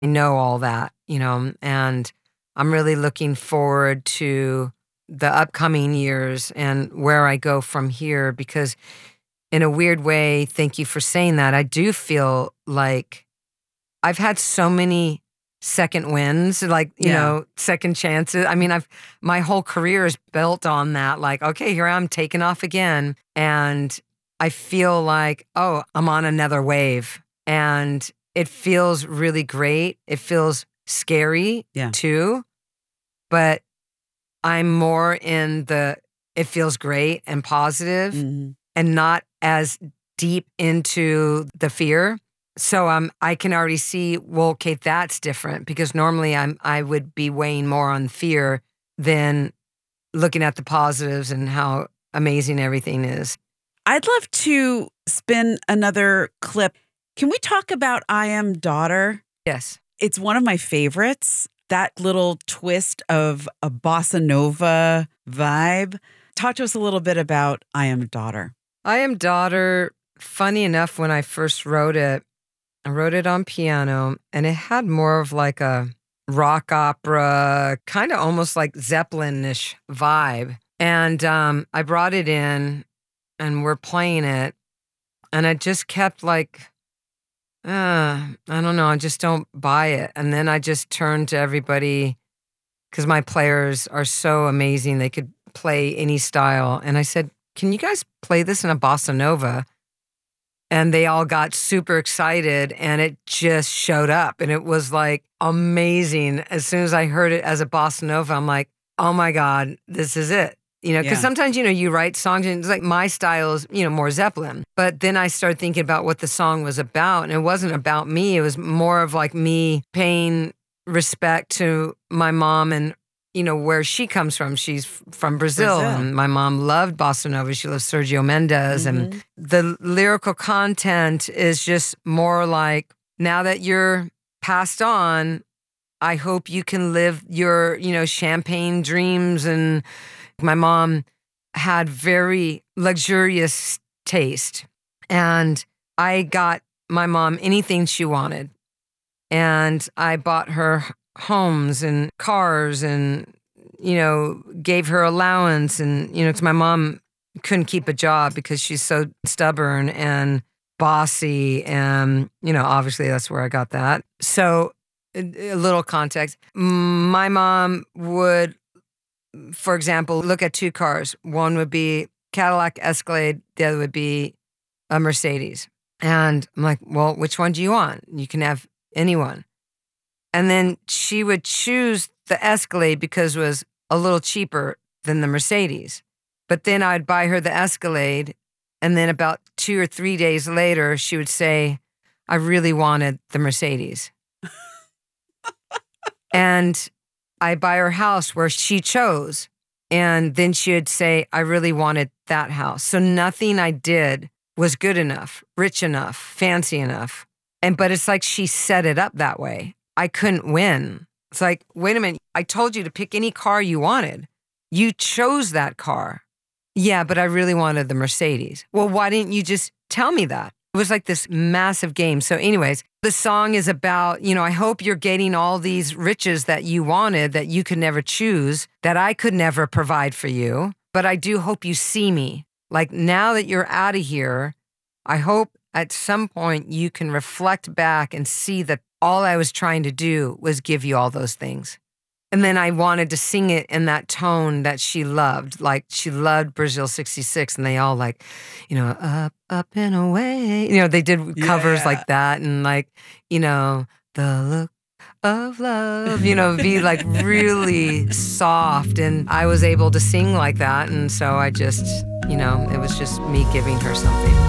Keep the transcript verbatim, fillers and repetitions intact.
I know all that, you know, and I'm really looking forward to the upcoming years and where I go from here because in a weird way, thank you for saying that. I do feel like I've had so many second wins, like, you Yeah. know, second chances. I mean, I've my whole career is built on that. Like, okay, here I'm taking off again. And I feel like, oh, I'm on another wave. And it feels really great. It feels scary Yeah. too. But I'm more in the it feels great and positive Mhm. and not as deep into the fear. So um, I can already see, well, okay, that's different because normally I'm I would be weighing more on fear than looking at the positives and how amazing everything is. I'd love to spin another clip. Can we talk about I Am Daughter? Yes. It's one of my favorites. That little twist of a bossa nova vibe. Talk to us a little bit about I Am Daughter. I Am Daughter, funny enough, when I first wrote it, I wrote it on piano and it had more of like a rock opera, kind of almost like Zeppelin-ish vibe. And um, I brought it in and we're playing it and I just kept like, uh, I don't know, I just don't buy it. And then I just turned to everybody because my players are so amazing. They could play any style. And I said, can you guys play this in a bossa nova? And they all got super excited and it just showed up. And it was like amazing. As soon as I heard it as a bossa nova, I'm like, oh my God, this is it. You know, because Yeah. sometimes, you know, you write songs and it's like my style is, you know, more Zeppelin. But then I started thinking about what the song was about. And it wasn't about me. It was more of like me paying respect to my mom and, you know, where she comes from. She's f- from Brazil, Brazil. and my mom loved bossa nova. She loved Sergio Mendes, and Mhm. the lyrical content is just more like, now that you're passed on, I hope you can live your, you know, champagne dreams. And my mom had very luxurious taste, and I got my mom anything she wanted. And I bought her homes and cars and, you know, gave her allowance. And, you know, because my mom couldn't keep a job because she's so stubborn and bossy. And, you know, obviously that's where I got that. So, a a little context. My mom would, for example, look at two cars. One would be Cadillac Escalade, the other would be a Mercedes. And I'm like, well, which one do you want? You can have anyone. And then she would choose the Escalade because it was a little cheaper than the Mercedes. But then I'd buy her the Escalade. And then about two or three days later, she would say, I really wanted the Mercedes. And I buy her house where she chose. And then she would say, I really wanted that house. So nothing I did was good enough, rich enough, fancy enough. And but it's like she set it up that way. I couldn't win. It's like, wait a minute, I told you to pick any car you wanted. You chose that car. Yeah, but I really wanted the Mercedes. Well, why didn't you just tell me that? It was like this massive game. So anyways, the song is about, you know, I hope you're getting all these riches that you wanted that you could never choose, that I could never provide for you. But I do hope you see me. Like now that you're out of here, I hope at some point you can reflect back and see that all I was trying to do was give you all those things. And then I wanted to sing it in that tone that she loved. Like she loved Brazil sixty-six and they all like, you know, up, up and away. You know, they did covers Yeah. like that and like, you know, the look of love, you know, be like really soft. And I was able to sing like that. And so I just, you know, it was just me giving her something.